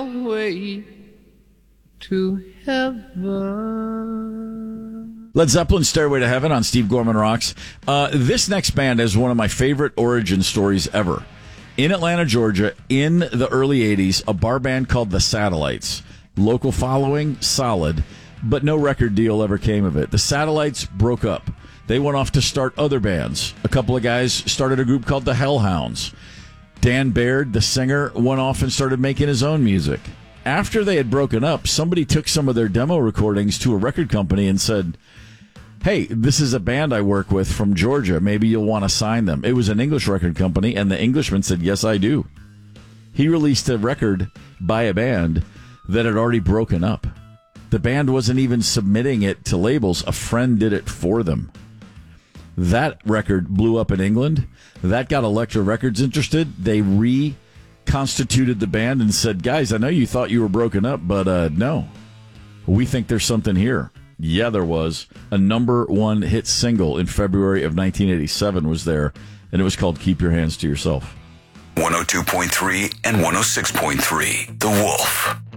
way to heaven. Led Zeppelin, Stairway to Heaven on Steve Gorman Rocks. This next band is one of my favorite origin stories ever. In Atlanta, Georgia, in the early 80s, a bar band called The Satellites. Local following, solid, but no record deal ever came of it. The Satellites broke up. They went off to start other bands. A couple of guys started a group called the Hellhounds. Dan Baird, the singer, went off and started making his own music. After they had broken up, somebody took some of their demo recordings to a record company and said, hey, this is a band I work with from Georgia. Maybe you'll want to sign them. It was an English record company, and the Englishman said, yes, I do. He released a record by a band that had already broken up. The band wasn't even submitting it to labels. A friend did it for them. That record blew up in England. That got Elektra Records interested. They reconstituted the band and said, guys, I know you thought you were broken up, but no. We think there's something here. Yeah, there was. A number one hit single in February of 1987 was there, and it was called Keep Your Hands to Yourself. 102.3 and 106.3, The Wolf.